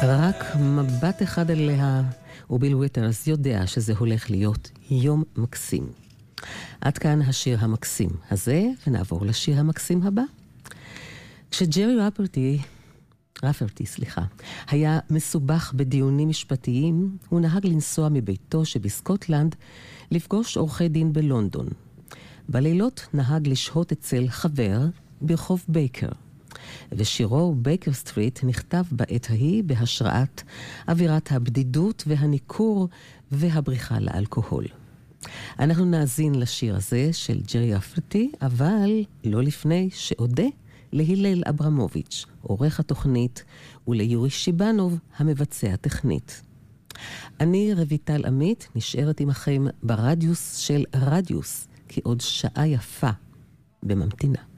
רק מבט אחד אליה, וביל וויטרס יודע שזה הולך להיות יום מקסים. עד כאן השיר המקסים הזה, ונעבור לשיר המקסים הבא. כשג'רי רפרטי, היה מסובך בדיונים משפטיים, הוא נהג לנסוע מביתו שבסקוטלנד לפגוש עורכי דין בלונדון. בלילות נהג לשהות אצל חבר ברחוב בייקר. ושירו בייקר סטריט נכתב בעת ההיא בהשראת אווירת הבדידות והניקור והבריחה לאלכוהול. אנחנו נאזין לשיר הזה של ג'רי רפרטי, אבל לא לפני שאודה להילל אברמוביץ', עורך התוכנית, וליורי שיבנוב, המבצע טכנית. אני רויטל עמית, נשארת עמכם ברדיוס של רדיוס, כי עוד שעה יפה בממתינה.